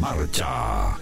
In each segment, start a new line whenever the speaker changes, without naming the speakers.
marcha.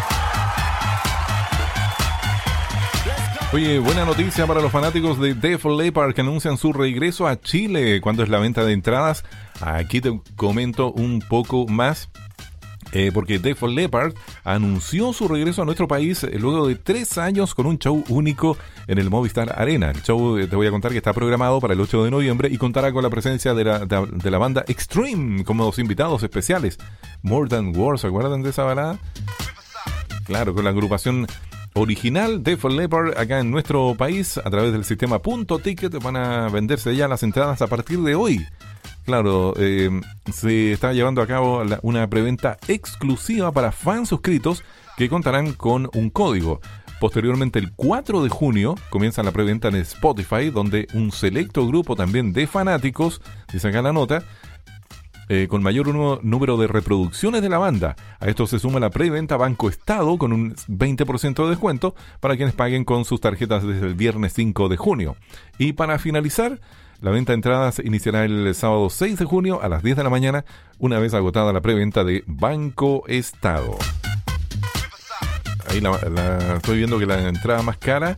Oye, buena noticia para los fanáticos de Def Leppard que anuncian su regreso a Chile. ¿Cuándo es la venta de entradas? Aquí te comento un poco más. Porque Def Leppard anunció su regreso a nuestro país luego de 3 años con un show único en el Movistar Arena. El show, te voy a contar que está programado para el 8 de noviembre y contará con la presencia de la banda Extreme como dos invitados especiales. More Than Words, ¿se acuerdan de esa balada? Claro, con la agrupación original Def Leppard acá en nuestro país a través del sistema Punto Ticket. Van a venderse ya las entradas a partir de hoy. Claro, se está llevando a cabo una preventa exclusiva para fans suscritos que contarán con un código. Posteriormente, el 4 de junio, comienza la preventa en Spotify, donde un selecto grupo también de fanáticos, dice acá la nota, con mayor número de reproducciones de la banda. A esto se suma la preventa Banco Estado con un 20% de descuento para quienes paguen con sus tarjetas desde el viernes 5 de junio. Y para finalizar, la venta de entradas iniciará el sábado 6 de junio a las 10 de la mañana, una vez agotada la preventa de Banco Estado. Ahí estoy viendo que la entrada más cara,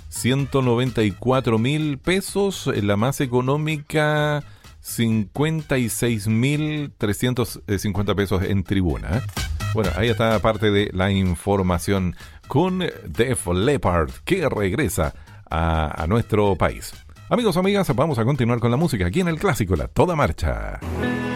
194.000 pesos, la más económica, 56.350 pesos en tribuna. Bueno, ahí está parte de la información con Def Leppard, que regresa a nuestro país. Amigos, amigas, vamos a continuar con la música aquí en el clásico La Toda Marcha.